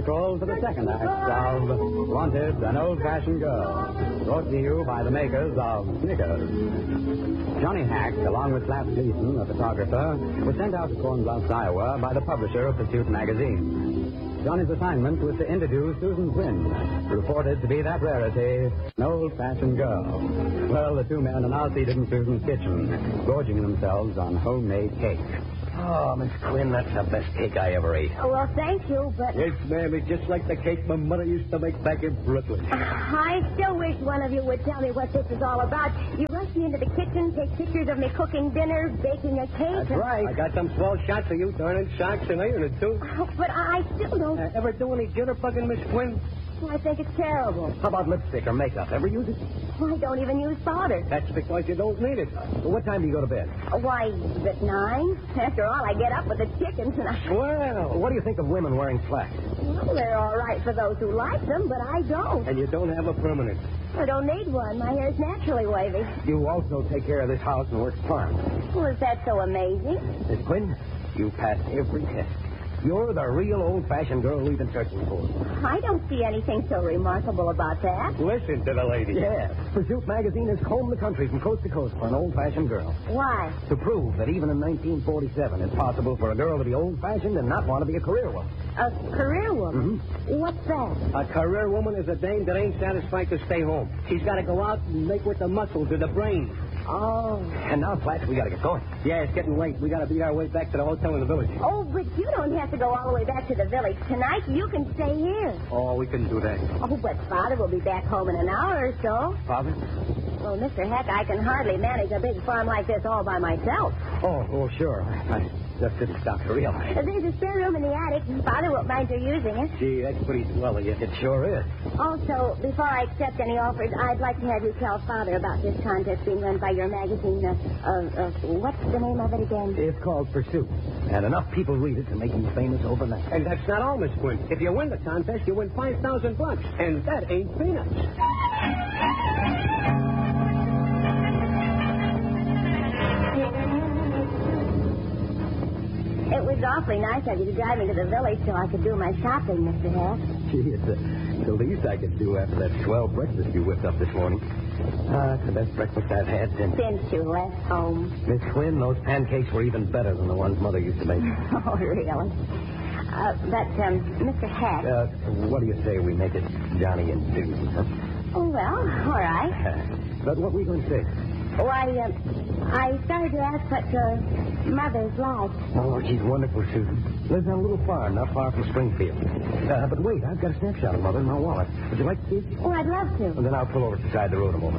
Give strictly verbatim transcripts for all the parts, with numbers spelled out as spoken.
call for the second act of Wanted, an Old-Fashioned Girl, brought to you by the makers of Snickers. Johnny Hack, along with Flash Gleason, a photographer, was sent out to Corn Bluffs, Iowa, by the publisher of Pursuit magazine. Johnny's assignment was to introduce Susan Quinn, reported to be that rarity, an old-fashioned girl. Well, the two men are now seated in Susan's kitchen, gorging themselves on homemade cake. Oh, Miss Quinn, that's the best cake I ever ate. Oh, well, thank you, but... Yes, ma'am, it's just like the cake my mother used to make back in Brooklyn. I still wish one of you would tell me what this is all about. You rush me into the kitchen, take pictures of me cooking dinner, baking a cake. That's right. I got some swell shots of you turning socks and ironing, too. Oh, but I still don't... Uh, ever do any jitterbugging, Miss Quinn? I think it's terrible. How about lipstick or makeup? Ever use it? I don't even use powder. That's because you don't need it. Well, what time do you go to bed? Why, at nine? After all, I get up with the chickens and I... Well, what do you think of women wearing slacks? Well, they're all right for those who like them, but I don't. And you don't have a permanent. I don't need one. My hair's naturally wavy. You also take care of this house and work farm. Well, is that so amazing? Miss Quinn, you passed every test. You're the real old-fashioned girl we've been searching for. I don't see anything so remarkable about that. Listen to the lady. Yeah. Pursuit magazine has combed the country from coast to coast for an old-fashioned girl. Why? To prove that even in nineteen forty-seven, it's possible for a girl to be old-fashioned and not want to be a career woman. A career woman? Mm-hmm. What's that? A career woman is a dame that ain't satisfied to stay home. She's got to go out and make with the muscles or the brain. Oh. And now, Flash, we got to get going. Yeah, it's getting late. We got to beat our way back to the hotel in the village. Oh, but you don't have to go all the way back to the village tonight. You can stay here. Oh, we couldn't do that. Oh, but Father will be back home in an hour or so. Father? Well, Mister Heck, I can hardly manage a big farm like this all by myself. Oh, oh, sure. I just didn't stop to realize. There's a spare room in the attic. Father won't mind your using it. Gee, that's pretty swell of you. It sure is. Also, before I accept any offers, I'd like to have you tell Father about this contest being run by your magazine. Uh, uh, uh, what's the name of it again? It's called Pursuit. And enough people read it to make you famous overnight. And that's not all, Miss Quinn. If you win the contest, you win five thousand bucks. And that ain't peanuts. It was awfully nice of you to drive me to the village so I could do my shopping, Mister Heck. Gee, it's the, the least I could do after that swell breakfast you whipped up this morning. Ah, it's the best breakfast I've had since... Since you left home. Miss Quinn, those pancakes were even better than the ones Mother used to make. Oh, really? Uh, but, um, Mister Heck... Uh, what do you say we make it Johnny and Susan, huh? Oh, well, all right. But what were you going to say? Why, uh, I started to ask what your mother's like. Oh, she's wonderful, Susan. Lives on a little farm not far from Springfield. Uh, but wait, I've got a snapshot of Mother in my wallet. Would you like to see it? Oh, I'd love to. Well, then I'll pull over to the side of the road a moment.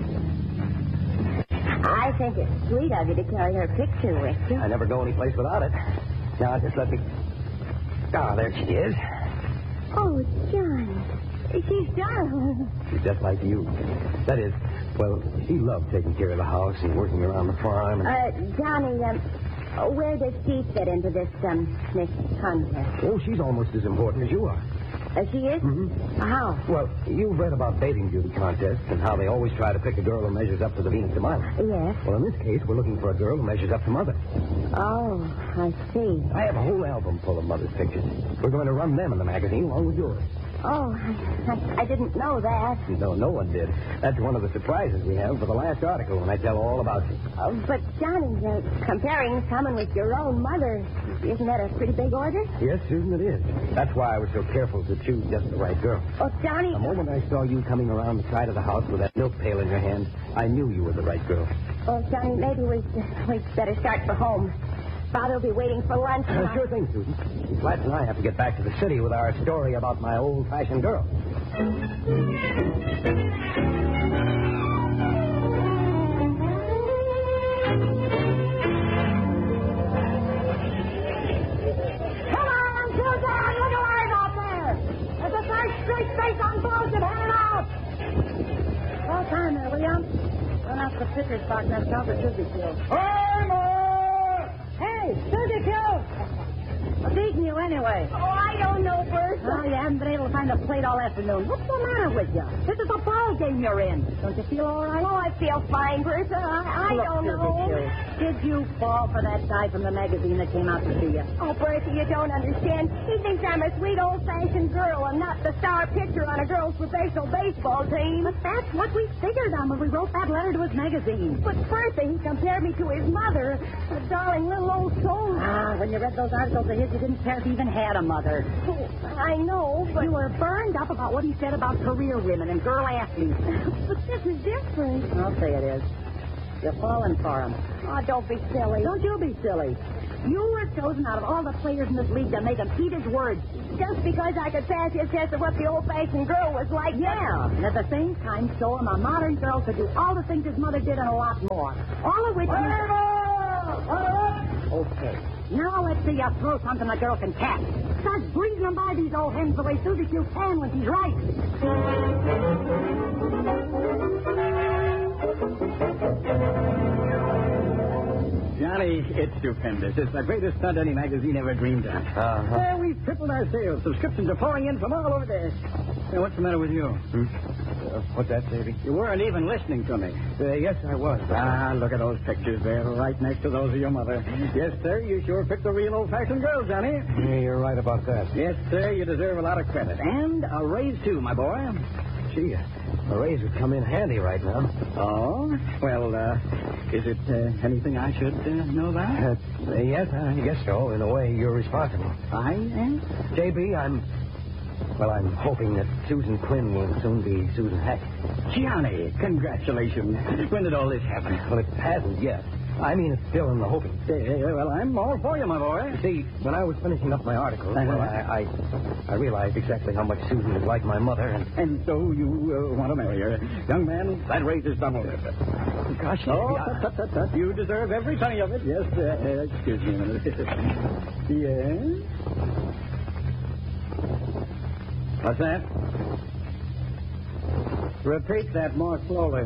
I think it's sweet of you to carry her picture with you. I never go anyplace without it. Now, just let me... Ah, there she is. Oh, Johnny. She's darling. She's just like you. That is, well, she loved taking care of the house and working around the farm. And... Uh, Johnny, um, where does she fit into this, um, this contest? Oh, she's almost as important as you are. Uh, she is? Mm-hmm. How? Well, you've read about bathing beauty contests and how they always try to pick a girl who measures up to the Venus de Milo. Yes. Well, in this case, we're looking for a girl who measures up to Mother. Oh, I see. I have a whole album full of Mother's pictures. We're going to run them in the magazine along with yours. Oh, I, I didn't know that. No, no one did. That's one of the surprises we have for the last article when I tell all about you. Oh, but, Johnny, uh, comparing someone with your own mother, isn't that a pretty big order? Yes, Susan, it is. That's why I was so careful to choose just the right girl. Oh, Johnny... The moment I saw you coming around the side of the house with that milk pail in your hand, I knew you were the right girl. Oh, Johnny, maybe we, we'd better start for home. Father will be waiting for lunch. Uh, sure thing, Susan. Flash and I have to get back to the city with our story about my old-fashioned girl. Come on, Susan! Look alive out there! There's a nice straight face on Boston hanging out! All time there, William. Run out to the pitcher's box and have a count for Susie Field. Hey, more! Hey, Susie Field! What's eating you anyway? Oh, I don't know, Bert. Oh, you haven't been able to find behind the plate all afternoon. What's the matter with you? This is a ball game you're in. Don't you feel all right? Oh, I feel fine, Bertha. I, I Look, don't Susie know. Q, did you fall for that guy from the magazine that came out to see you? Oh, Bertha, you don't understand. He thinks I'm a sweet old-fashioned girl and not the star pitcher on a girl's professional baseball team. But that's what we figured on when we wrote that letter to his magazine. But Bertha, he compared me to his mother, a darling little old soul. Ah, when you read those articles of his, you didn't care if he even had a mother. Oh, I know, but... You were burned up about what he said about career women and girl athletes. But this is different. I'll say it is. You're falling for him. Oh, don't be silly. Don't you be silly. You were chosen out of all the players in this league to make him eat his words. Just because I could pass his test of what the old-fashioned girl was like. Yeah, and at the same time show him a modern girl could do all the things his mother did and a lot more. All of which... Okay. Now let's see you throw something a girl can catch. Start breezing them by these old hens the way Susie Q can when she's right. Johnny, it's stupendous. It's the greatest stunt any magazine ever dreamed of. Uh-huh. Uh, we've tripled our sales. Subscriptions are pouring in from all over this. Hey, what's the matter with you? Hmm? Uh, what's that, Davy? You weren't even listening to me. Uh, yes, I was. Ah, look at those pictures there, right next to those of your mother. Yes, sir, you sure picked a real old-fashioned girl, Johnny. Yeah, you're right about that. Yes, sir, you deserve a lot of credit. And a raise, too, my boy. Gee, a raise would come in handy right now. Oh? Well, uh, is it uh, anything I should uh, know about? Uh, yes, I guess so. In a way, you're responsible. I am? J B, I'm... Well, I'm hoping that Susan Quinn will soon be Susan Hack. Johnny, congratulations. When did all this happen? Well, it hasn't yet. I mean, it's still in the hoping. Uh, well, I'm all for you, my boy. You see, when I was finishing up my article, Uh-huh. well, I, I I realized exactly how much Susan was like my mother, and... And so you uh, want to marry her. Young man, that raise is done with. Gosh, Oh, Davy, I- tut, tut, tut, tut. You deserve every penny of it. Yes, uh, uh, excuse me a minute. Yes? What's that? Repeat that more slowly.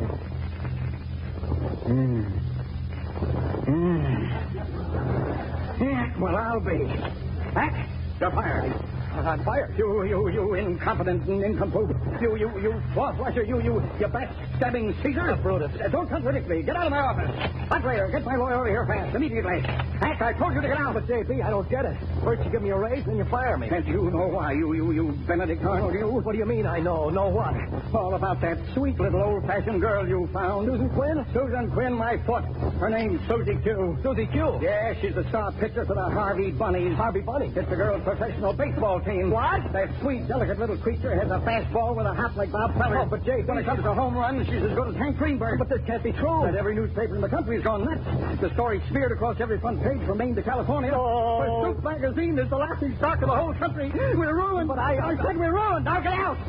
Hmm. Hmm. Yeah, well, I'll be. Hack, you're fired. I'm fired. You, you, you incompetent and incomplete. You, you, you floss-washer. You, you, you backstabbing Caesar. Brutus. Uh, Don't contradict me. Get out of my office. Operator, get my lawyer over here fast, immediately. Hack, I told you to get out. But, J B, I don't get it. First you give me a raise, then you fire me. And you know why, you, you, you Benedict Arnold, you. What do you mean I know? Know what? All about that sweet little old-fashioned girl you found. Susan Quinn? Susan Quinn, my foot. Her name's Susie Q. Susie Q? Yeah, she's the star pitcher for the Harvey Bunnies. Harvey Bunny. It's the girl's professional baseball team. What? That sweet, delicate little creature has a fastball with a hop like Bob Feller. Oh, but Jay, when it comes to home runs, she's as good as Hank Greenberg. But this can't be true. And every newspaper in the country's gone nuts. The story's smeared across every front page from Maine to California. Oh. The Scoop magazine is the laughing stock of the whole country. We're ruined. But I, I said we're ruined. Now get out.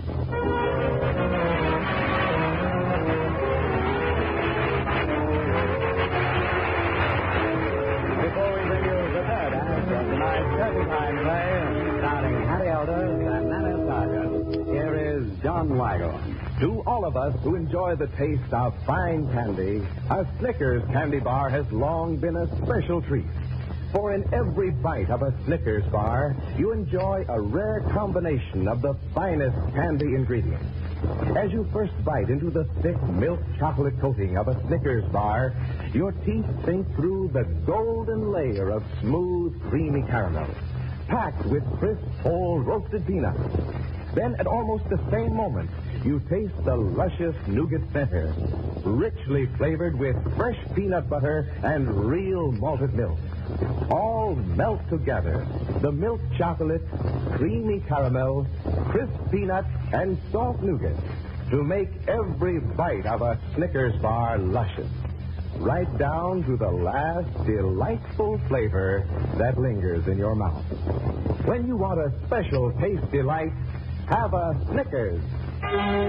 Before we bring you the third act of tonight's Turpentine play, starring Harry Elders and Nana Sargent, here is John Weigel. To all of us who enjoy the taste of fine candy, a Snickers candy bar has long been a special treat. For in every bite of a Snickers bar, you enjoy a rare combination of the finest candy ingredients. As you first bite into the thick milk chocolate coating of a Snickers bar, your teeth sink through the golden layer of smooth, creamy caramel, packed with crisp, whole roasted peanuts. Then, at almost the same moment, you taste the luscious nougat center, richly flavored with fresh peanut butter and real malted milk. All melt together. The milk chocolate, creamy caramel, crisp peanut, and soft nougat to make every bite of a Snickers bar luscious, right down to the last delightful flavor that lingers in your mouth. When you want a special taste delight, have a Snickers.